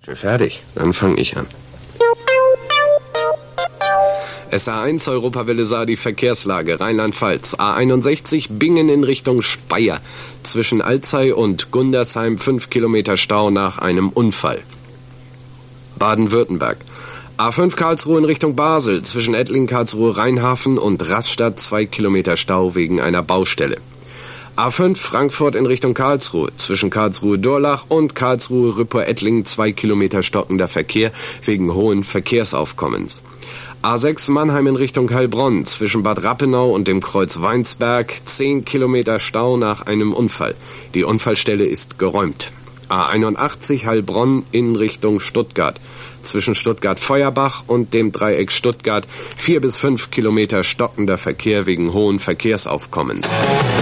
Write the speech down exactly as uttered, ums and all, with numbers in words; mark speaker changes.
Speaker 1: Fertig, dann fange ich an. S A eins Europawelle Saar, die Verkehrslage Rheinland-Pfalz. A einundsechzig Bingen in Richtung Speyer. Zwischen Alzey und Gundersheim fünf Kilometer Stau nach einem Unfall. Baden-Württemberg. A fünf Karlsruhe in Richtung Basel. Zwischen Ettlingen, Karlsruhe, Rheinhafen und Rastatt zwei Kilometer Stau wegen einer Baustelle. A fünf Frankfurt in Richtung Karlsruhe. Zwischen Karlsruhe-Durlach und Karlsruhe-Rüppur-Ettlingen zwei Kilometer stockender Verkehr wegen hohen Verkehrsaufkommens. A sechs Mannheim in Richtung Heilbronn, zwischen Bad Rappenau und dem Kreuz Weinsberg, zehn Kilometer Stau nach einem Unfall. Die Unfallstelle ist geräumt. A einundachtzig Heilbronn in Richtung Stuttgart, zwischen Stuttgart-Feuerbach und dem Dreieck Stuttgart, vier bis fünf Kilometer stockender Verkehr wegen hohen Verkehrsaufkommens.